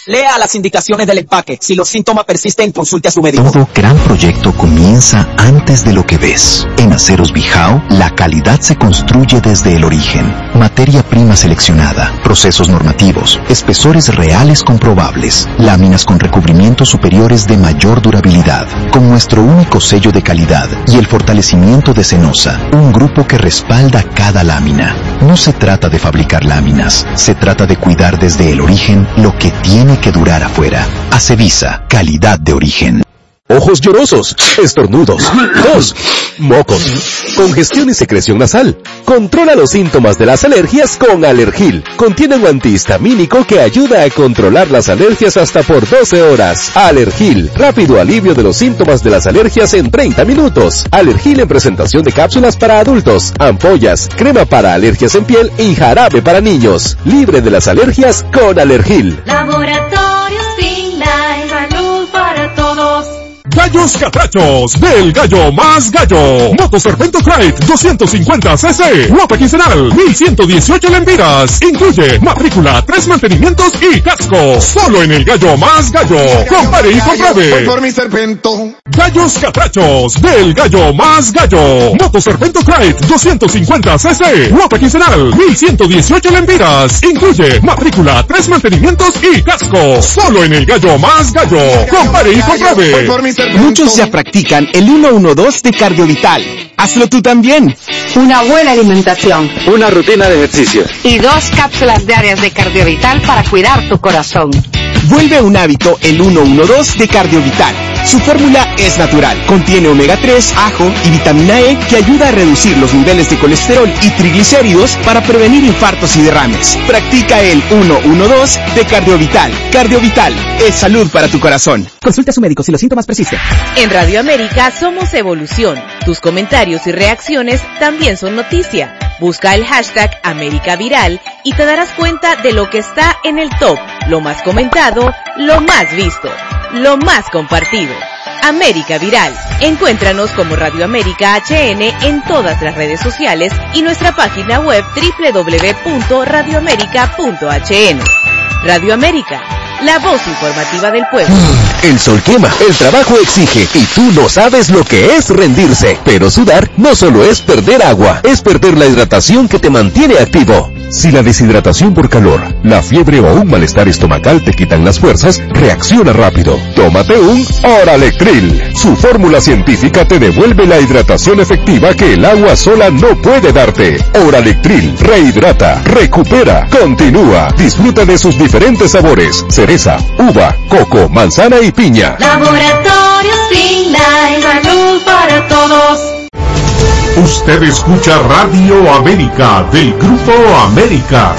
Lea las indicaciones del empaque. Si los síntomas persisten, consulte a su médico. Todo gran proyecto comienza antes de lo que ves. En Aceros Bijao, la calidad se construye desde el origen. Materia prima seleccionada, procesos normativos, espesores reales comprobables, láminas con recubrimientos superiores de mayor durabilidad, con nuestro único sello de calidad y el fortalecimiento de Cenosa, un grupo que respalda cada lámina. No se trata de fabricar láminas, se trata de cuidar desde el origen lo que tiene que durar afuera. Acevisa, calidad de origen. Ojos llorosos, estornudos, tos, mocos, congestión y secreción nasal. Controla los síntomas de las alergias con Alergil. Contiene un antihistamínico que ayuda a controlar las alergias hasta por 12 horas. Alergil, rápido alivio de los síntomas de las alergias en 30 minutos. Alergil en presentación de cápsulas para adultos, ampollas, crema para alergias en piel y jarabe para niños. Libre de las alergias con Alergil. Laboratorios Finlay, salud para todos. Gallos Catrachos, del gallo más gallo. Moto Serpento Crate, 250cc. Cuota quincenal, 1,118 lempiras. Incluye matrícula, 3 mantenimientos y casco. Solo en el gallo más gallo. Compare y compruebe. Por mi Serpento. Gallos Catrachos, del gallo más gallo. Moto Serpento Crate, 250cc. Cuota quincenal, 1,118 lempiras. Incluye matrícula, 3 mantenimientos y casco. Solo en el gallo más gallo. Compare y compruebe. Muchos ya practican el 112 de Cardiovital. Hazlo tú también. Una buena alimentación. Una rutina de ejercicio. Y 2 cápsulas diarias de Cardiovital para cuidar tu corazón. Vuelve un hábito el 112 de Cardiovital. Su fórmula es natural. Contiene omega 3, ajo y vitamina E que ayuda a reducir los niveles de colesterol y triglicéridos para prevenir infartos y derrames. Practica el 112 de Cardiovital. Cardiovital es salud para tu corazón. Consulta a su médico si los síntomas persisten. En Radio América somos evolución. Tus comentarios y reacciones también son noticia. Busca el hashtag AméricaViral y te darás cuenta de lo que está en el top, lo más comentado, lo más visto, lo más compartido. América Viral. Encuéntranos como Radio América HN en todas las redes sociales y nuestra página web www.radioamerica.hn. Radio América, la voz informativa del pueblo. El sol quema, el trabajo exige y tú no sabes lo que es rendirse. Pero sudar no solo es perder agua, es perder la hidratación que te mantiene activo. Si la deshidratación por calor, la fiebre o un malestar estomacal te quitan las fuerzas, reacciona rápido. Tómate un Oralectril. Su fórmula científica te devuelve la hidratación efectiva que el agua sola no puede darte. Oralectril rehidrata, recupera, continúa. Disfruta de sus diferentes sabores: cereza, uva, coco, manzana y piña. Laboratorios Finlay, salud para todos. Usted escucha Radio América del Grupo América.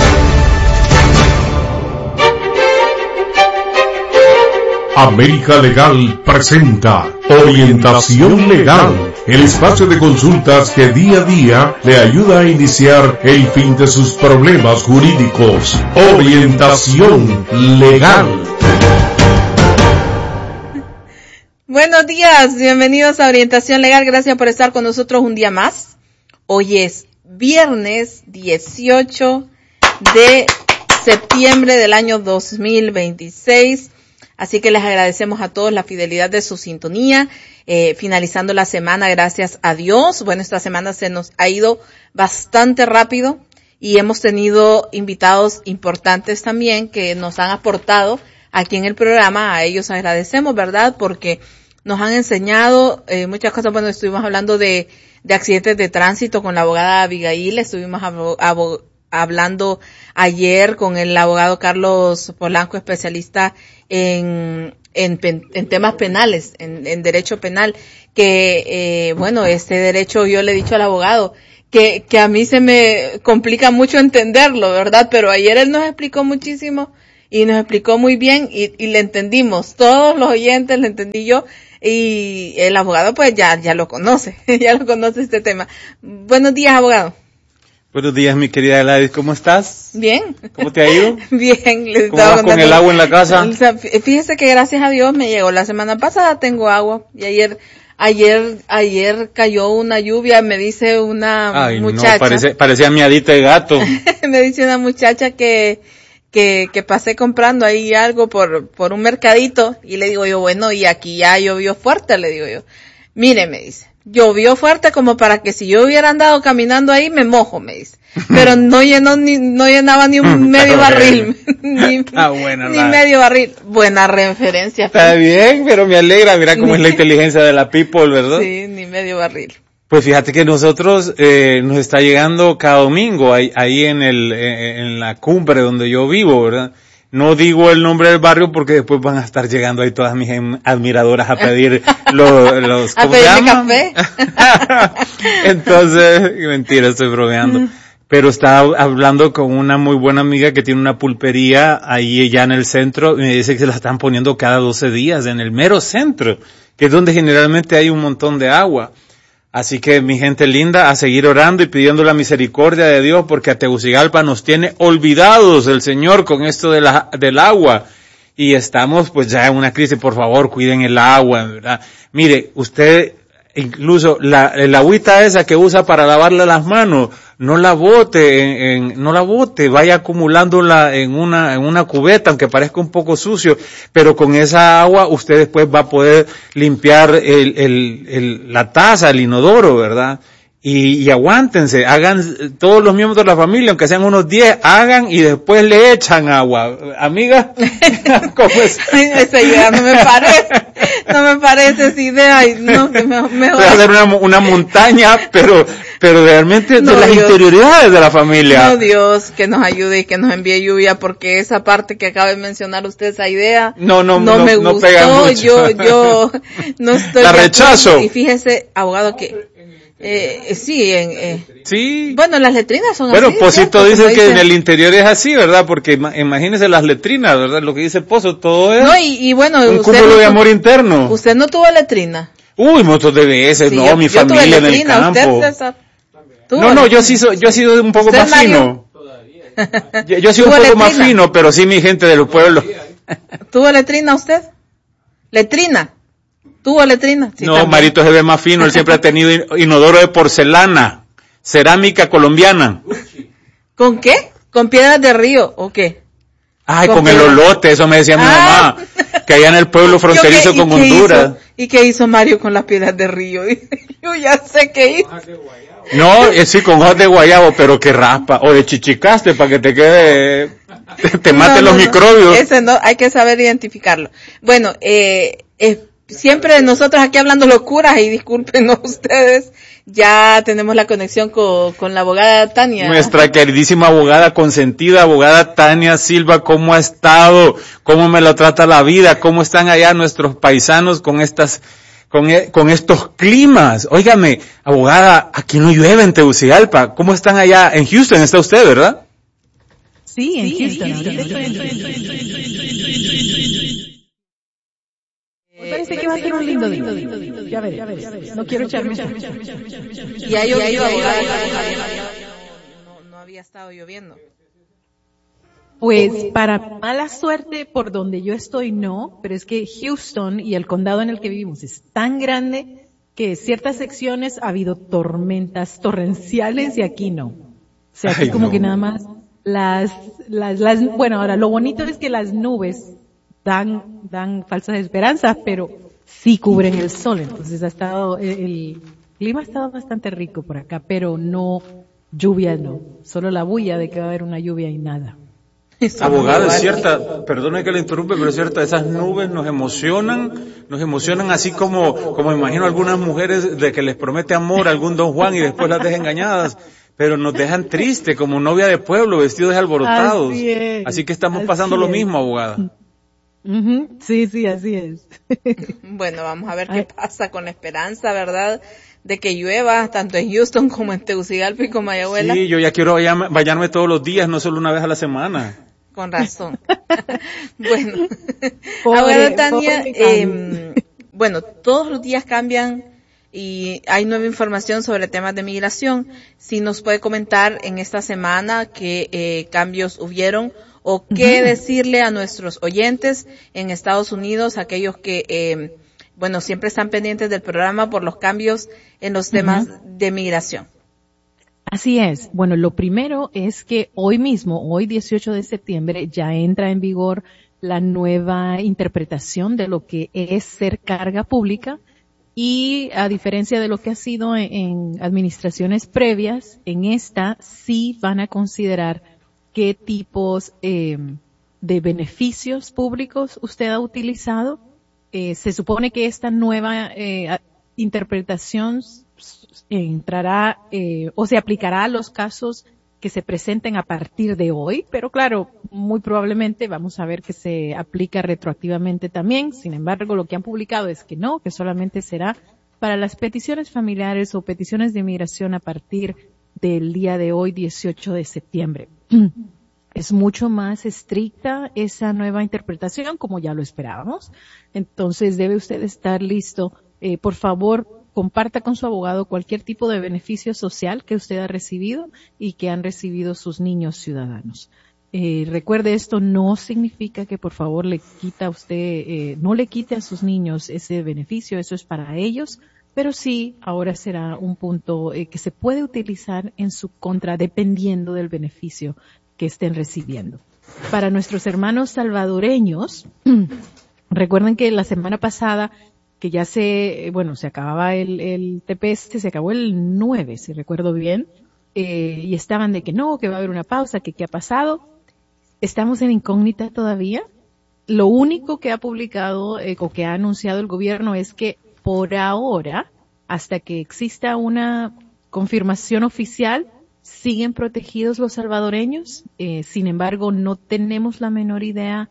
América Legal presenta Orientación Legal, el espacio de consultas que día a día le ayuda a iniciar el fin de sus problemas jurídicos. Orientación Legal. Buenos días, bienvenidos a Orientación Legal, gracias por estar con nosotros un día más. Hoy es viernes 18 de septiembre del año 2026, así que les agradecemos a todos la fidelidad de su sintonía, finalizando la semana, gracias a Dios. Bueno, esta semana se nos ha ido bastante rápido y hemos tenido invitados importantes también que nos han aportado aquí en el programa. A ellos agradecemos, ¿verdad? Porque nos han enseñado muchas cosas. Bueno, estuvimos hablando de accidentes de tránsito con la abogada Abigail, estuvimos hablando ayer con el abogado Carlos Polanco, especialista en temas penales, en derecho penal, que bueno, este derecho yo le he dicho al abogado que a mí se me complica mucho entenderlo, ¿verdad? Pero ayer él nos explicó muchísimo y nos explicó muy bien y le entendimos, todos los oyentes, le entendí yo, y el abogado pues ya lo conoce, ya lo conoce este tema. Buenos días, abogado. Buenos días, mi querida Gladys, ¿cómo estás? Bien. ¿Cómo te ha ido? Bien. ¿Cómo vas con el agua en la casa? Fíjese que gracias a Dios me llegó. La semana pasada tengo agua y ayer cayó una lluvia, me dice una muchacha. No, parecía miadita de gato. Me dice una muchacha que que pasé comprando ahí algo por un mercadito y le digo yo, bueno, y aquí ya llovió fuerte, le digo yo. Mire, me dice, llovió fuerte como para que si yo hubiera andado caminando ahí me mojo, me dice. Pero no llenaba ni un medio barril. ni medio barril. Buena referencia. Está bien, pero me alegra, mira cómo es la inteligencia de la people, ¿verdad? Sí, ni medio barril. Pues fíjate que nosotros, nos está llegando cada domingo ahí en la cumbre donde yo vivo, ¿verdad? No digo el nombre del barrio porque después van a estar llegando ahí todas mis admiradoras a pedir los ¿a pedirme café? Entonces, mentira, estoy bromeando. Pero estaba hablando con una muy buena amiga que tiene una pulpería ahí ya en el centro y me dice que se la están poniendo cada 12 días en el mero centro, que es donde generalmente hay un montón de agua. Así que mi gente linda, a seguir orando y pidiendo la misericordia de Dios porque a Tegucigalpa nos tiene olvidados el Señor con esto del agua. Y estamos pues ya en una crisis, por favor, cuiden el agua, ¿verdad? Mire, usted, incluso el agüita esa que usa para lavarle las manos, no la bote, vaya acumulándola en una cubeta, aunque parezca un poco sucio, pero con esa agua usted después va a poder limpiar la taza, el inodoro, ¿verdad? Y aguántense, hagan todos los miembros de la familia, aunque sean unos 10, hagan y después le echan agua. Amiga, ¿cómo es? Esa idea no me parece esa idea, y no, que mejor. Voy a hacer una montaña, pero realmente no, de las Dios. Interioridades de la familia. No, Dios, que nos ayude y que nos envíe lluvia, porque esa parte que acaba de mencionar usted, esa idea, no me gustó, pega mucho. yo no estoy. La rechazo. Y fíjese, abogado, que sí. Bueno, las letrinas son así. Bueno, Posito dice que en el interior es así, ¿verdad? Porque imagínese las letrinas, ¿verdad? Lo que dice Pozo, todo es. No, y bueno, un cúmulo de amor interno. ¿Usted no tuvo letrina? Uy, muchos de veces, sí, no, mi familia tuve letrina, en el campo. No, yo he sido un poco más fino. Yo he sido un poco más fino, pero sí mi gente de los pueblos. ¿Tuvo letrina usted? ¿Letrina? ¿Tuvo letrina? Sí, no, también. Marito se ve más fino, él siempre ha tenido inodoro de porcelana, cerámica colombiana. ¿Con qué? ¿Con piedras de río o qué? Ay, con el olote, eso me decía mi mamá, que allá en el pueblo fronterizo con Honduras. ¿Y qué hizo Mario con las piedras de río? Yo ya sé qué hizo. No, sí, con hojas de guayabo, pero que raspa, o de chichicaste para que te quede, te mate los microbios. Ese no, hay que saber identificarlo. Bueno, siempre nosotros aquí hablando locuras, y discúlpenos ustedes, ya tenemos la conexión con la abogada Tania. Nuestra queridísima abogada consentida, abogada Tania Silva, ¿cómo ha estado? ¿Cómo me lo trata la vida? ¿Cómo están allá nuestros paisanos con estos climas? Óigame, abogada, aquí no llueve en Tegucigalpa. ¿Cómo están allá? En Houston está usted, ¿verdad? Sí, en Houston. Parece que va a ser un lindo día. Ya veré. No quiero echarme. Y ha llovido, abogada. No había estado lloviendo. Pues para mala suerte, por donde yo estoy no, pero es que Houston y el condado en el que vivimos es tan grande que ciertas secciones ha habido tormentas torrenciales y aquí no. O sea, aquí como que nada más bueno, ahora lo bonito es que las nubes dan falsas esperanzas, pero sí cubren el sol, entonces el clima ha estado bastante rico por acá, pero no lluvia, no, solo la bulla de que va a haber una lluvia y nada. Abogada, es cierta, perdone que le interrumpe, pero es cierta, esas nubes nos emocionan así como imagino algunas mujeres de que les promete amor a algún Don Juan y después las deja engañadas, pero nos dejan triste como novia de pueblo, vestidos alborotados. Así que estamos pasando lo mismo, abogada. Sí, así es. Bueno, vamos a ver qué pasa con la esperanza, ¿verdad?, de que llueva tanto en Houston como en Tegucigalpa y como Mayagüela. Sí, yo ya quiero bañarme todos los días, no solo una vez a la semana. Con razón. Bueno, ahora Tania, bueno, todos los días cambian y hay nueva información sobre temas de migración. Si nos puede comentar en esta semana qué cambios hubieron o qué decirle a nuestros oyentes en Estados Unidos, aquellos que, bueno, siempre están pendientes del programa por los cambios en los temas de migración. Así es. Bueno, lo primero es que hoy mismo, hoy 18 de septiembre, ya entra en vigor la nueva interpretación de lo que es ser carga pública y a diferencia de lo que ha sido en administraciones previas, en esta sí van a considerar qué tipos de beneficios públicos usted ha utilizado. Se supone que esta nueva interpretación entrará o se aplicará a los casos que se presenten a partir de hoy, pero claro, muy probablemente vamos a ver que se aplica retroactivamente también. Sin embargo, lo que han publicado es que no, que solamente será para las peticiones familiares o peticiones de inmigración a partir del día de hoy, 18 de septiembre. Es mucho más estricta esa nueva interpretación, como ya lo esperábamos. Entonces, debe usted estar listo. Por favor, comparta con su abogado cualquier tipo de beneficio social que usted ha recibido y que han recibido sus niños ciudadanos. Recuerde, esto no significa que por favor le quita a usted, no le quite a sus niños ese beneficio, eso es para ellos, pero sí ahora será un punto que se puede utilizar en su contra dependiendo del beneficio que estén recibiendo. Para nuestros hermanos salvadoreños, recuerden que la semana pasada que ya se acababa el TPS, se acabó el 9, si recuerdo bien, y estaban de que no, que va a haber una pausa, que qué ha pasado. Estamos en incógnita todavía. Lo único que ha publicado o que ha anunciado el gobierno es que por ahora, hasta que exista una confirmación oficial, siguen protegidos los salvadoreños. Sin embargo, no tenemos la menor idea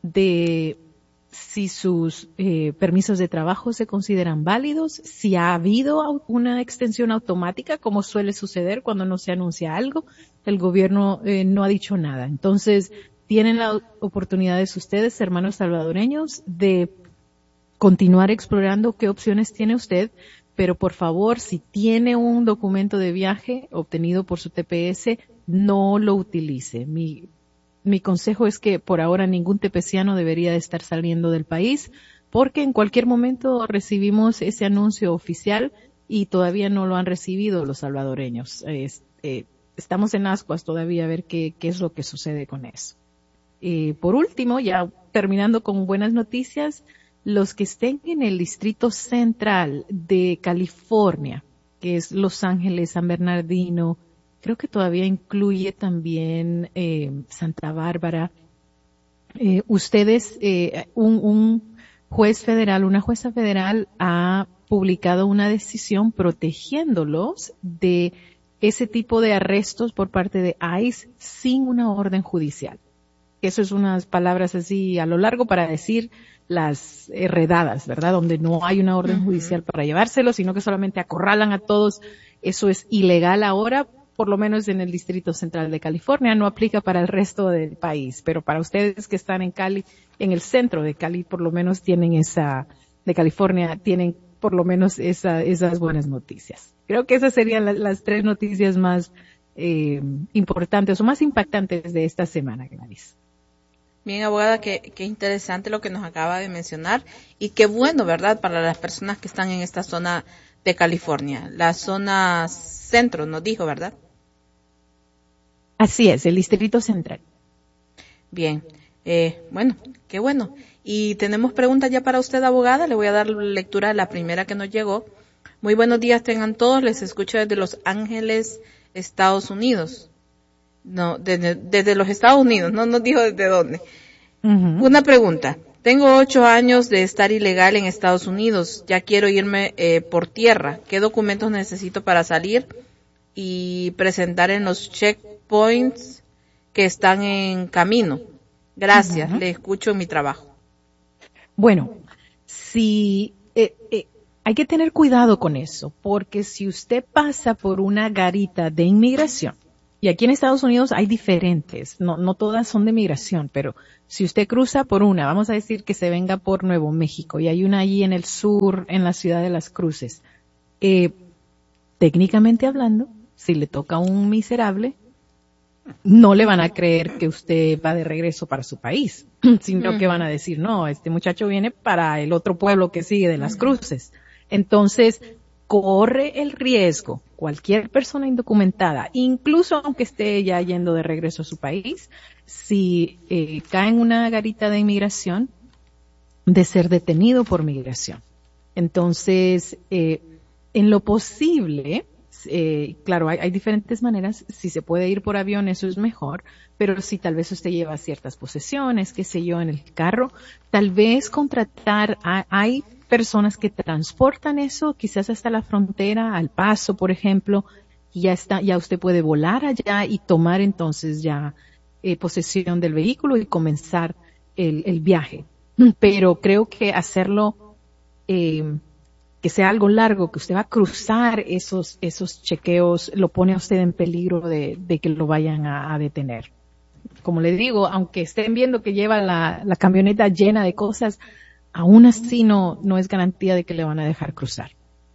de si sus permisos de trabajo se consideran válidos, si ha habido una extensión automática, como suele suceder cuando no se anuncia algo. El gobierno no ha dicho nada. Entonces, tienen la oportunidad ustedes, hermanos salvadoreños, de continuar explorando qué opciones tiene usted, pero por favor, si tiene un documento de viaje obtenido por su TPS, no lo utilice. Mi consejo es que por ahora ningún tepeciano debería de estar saliendo del país, porque en cualquier momento recibimos ese anuncio oficial y todavía no lo han recibido los salvadoreños. Estamos en ascuas todavía a ver qué es lo que sucede con eso. Por último, ya terminando con buenas noticias, los que estén en el Distrito Central de California, que es Los Ángeles, San Bernardino, creo que todavía incluye también Santa Bárbara. Un juez federal, una jueza federal ha publicado una decisión protegiéndolos de ese tipo de arrestos por parte de ICE sin una orden judicial. Eso es unas palabras así a lo largo para decir las redadas, ¿verdad? Donde no hay una orden judicial para llevárselos, sino que solamente acorralan a todos. Eso es ilegal ahora, por lo menos en el Distrito Central de California. No aplica para el resto del país, pero para ustedes que están en Cali, en el centro de Cali, por lo menos tienen de California, tienen por lo menos esas buenas noticias. Creo que esas serían las tres noticias más importantes o más impactantes de esta semana, Gladys. Bien, abogada, qué interesante lo que nos acaba de mencionar y qué bueno, ¿verdad?, para las personas que están en esta zona de California, la zona centro, nos dijo, ¿verdad? Así es, el Distrito Central. Bien, bueno, qué bueno. Y tenemos preguntas ya para usted, abogada. Le voy a dar lectura a la primera que nos llegó. Muy buenos días tengan todos, les escucho desde Los Ángeles, Estados Unidos. No, desde los Estados Unidos, no nos dijo desde dónde. Una pregunta. Tengo 8 años de estar ilegal en Estados Unidos. Ya quiero irme por tierra. ¿Qué documentos necesito para salir y presentar en los checkpoints que están en camino? Gracias, le escucho en mi trabajo. Bueno, si hay que tener cuidado con eso, porque si usted pasa por una garita de inmigración, y aquí en Estados Unidos hay diferentes, no todas son de migración, pero si usted cruza por una, vamos a decir que se venga por Nuevo México, y hay una allí en el sur, en la ciudad de Las Cruces, técnicamente hablando, si le toca a un miserable, no le van a creer que usted va de regreso para su país, sino que van a decir, no, este muchacho viene para el otro pueblo que sigue de Las Cruces. Entonces, corre el riesgo, cualquier persona indocumentada, incluso aunque esté ya yendo de regreso a su país, si cae en una garita de inmigración, de ser detenido por migración. Entonces, en lo posible, claro, hay diferentes maneras. Si se puede ir por avión, eso es mejor, pero si tal vez usted lleva ciertas posesiones, qué sé yo, en el carro, tal vez contratar, hay personas que transportan eso, quizás hasta la frontera, al Paso, por ejemplo, y ya usted puede volar allá y tomar entonces ya posesión del vehículo y comenzar el viaje. Pero creo que hacerlo, que sea algo largo, que usted va a cruzar esos chequeos, lo pone a usted en peligro de que lo vayan a detener. Como le digo, aunque estén viendo que lleva la camioneta llena de cosas, aún así no es garantía de que le van a dejar cruzar.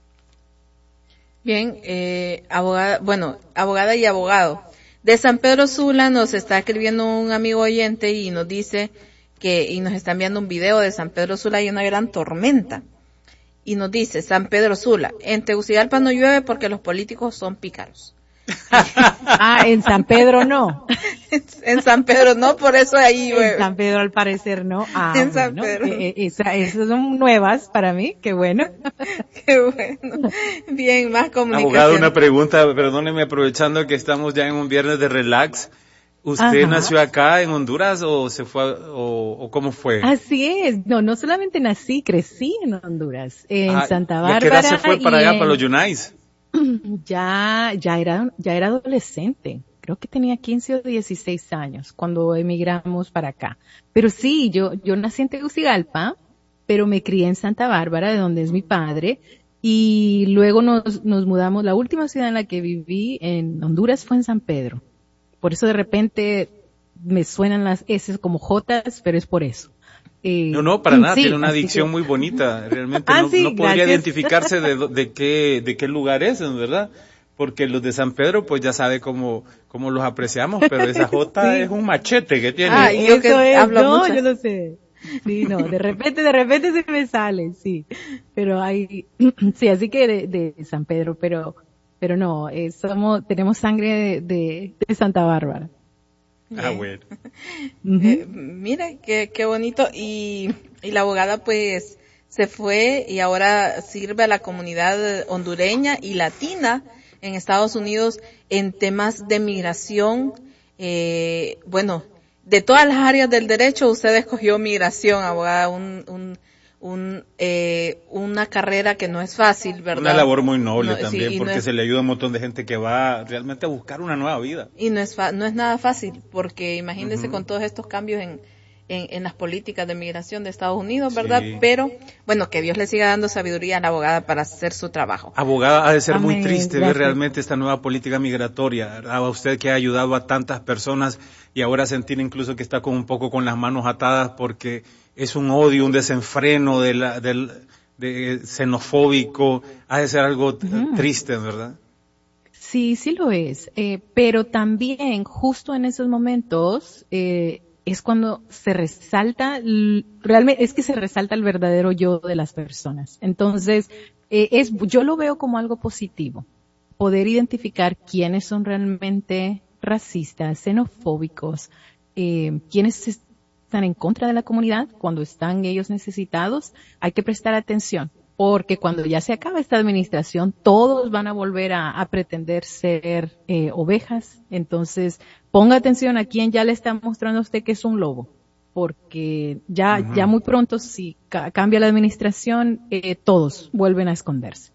Bien, abogada y abogado. De San Pedro Sula nos está escribiendo un amigo oyente y nos dice y nos está enviando un video de San Pedro Sula, hay una gran tormenta. Y nos dice, San Pedro Sula, en Tegucigalpa no llueve porque los políticos son pícaros. En San Pedro no. En San Pedro no, por eso ahí llueve. En San Pedro al parecer no. En San Pedro. Esas son nuevas para mí, qué bueno. Qué bueno. Bien, más comunicación. Abogado, una pregunta, perdóneme, aprovechando que estamos ya en un viernes de relax. ¿Usted nació acá en Honduras o se fue o cómo fue? Así es, no solamente nací, crecí en Honduras, en Santa Bárbara. ¿A qué edad se fue para allá, para los Yunais? Ya era adolescente, creo que tenía 15 o 16 años cuando emigramos para acá. Pero sí, yo nací en Tegucigalpa, pero me crié en Santa Bárbara, de donde es mi padre, y luego nos mudamos. La última ciudad en la que viví en Honduras fue en San Pedro. Por eso de repente me suenan las S como Jotas, pero es por eso. No, para nada, tiene una dicción muy bonita. Realmente no podría identificarse de qué lugar es, ¿verdad? Porque los de San Pedro, pues ya sabe cómo los apreciamos, pero esa J es un machete que tiene. Yo no sé. Sí, no, de repente se me sale, sí. Pero sí, así que de San Pedro, pero no, tenemos sangre de Santa Bárbara. Bueno. Mira, qué bonito. Y la abogada pues se fue y ahora sirve a la comunidad hondureña y latina en Estados Unidos en temas de migración. De todas las áreas del derecho usted escogió migración, abogada, una carrera que no es fácil, ¿verdad? Una labor muy noble también, porque se le ayuda a un montón de gente que va realmente a buscar una nueva vida. Y no es nada fácil, porque imagínese con todos estos cambios en las políticas de migración de Estados Unidos, ¿verdad? Sí. Pero, que Dios le siga dando sabiduría a la abogada para hacer su trabajo. Abogada, ha de ser muy triste ver realmente esta nueva política migratoria. A usted que ha ayudado a tantas personas y ahora sentir incluso que está un poco con las manos atadas porque es un odio, un desenfreno de xenofóbico, ha de ser algo triste, ¿verdad? Sí lo es, pero también justo en esos momentos es cuando se resalta, realmente es que se resalta el verdadero yo de las personas. Entonces, yo lo veo como algo positivo, poder identificar quiénes son realmente racistas, xenofóbicos, quiénes están en contra de la comunidad cuando están ellos necesitados. Hay que prestar atención, porque cuando ya se acaba esta administración, todos van a volver a pretender ser ovejas. Entonces, ponga atención a quien ya le está mostrando a usted que es un lobo, porque ya muy pronto, si cambia la administración, todos vuelven a esconderse.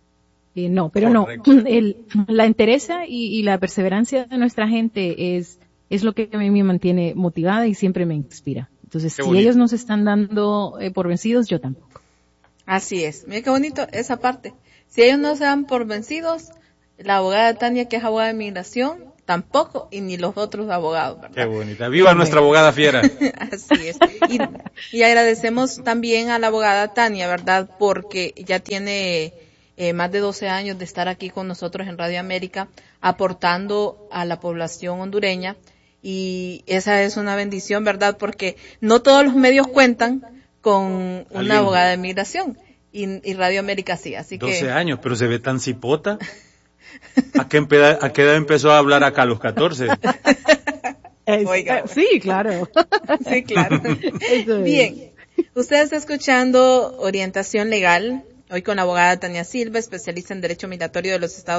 La entereza y la perseverancia de nuestra gente es lo que a mí me mantiene motivada y siempre me inspira. Entonces, si ellos nos están dando por vencidos, yo tampoco. Así es. Mira qué bonito esa parte. Si ellos no se dan por vencidos, la abogada Tania, que es abogada de migración, tampoco, y ni los otros abogados, ¿verdad? Qué bonita. ¡Viva nuestra abogada fiera! Así es. Y agradecemos también a la abogada Tania, ¿verdad? Porque ya tiene más de 12 años de estar aquí con nosotros en Radio América, aportando a la población hondureña, y esa es una bendición, ¿verdad? Porque no todos los medios cuentan con una abogada de migración, y Radio América sí, así 12 que... años, pero se ve tan cipota. ¿A qué edad empezó a hablar acá a los 14? Oiga, sí, claro. Sí, claro. Eso es. Bien, usted está escuchando Orientación Legal, hoy con la abogada Tania Silva, especialista en Derecho Migratorio de los Estados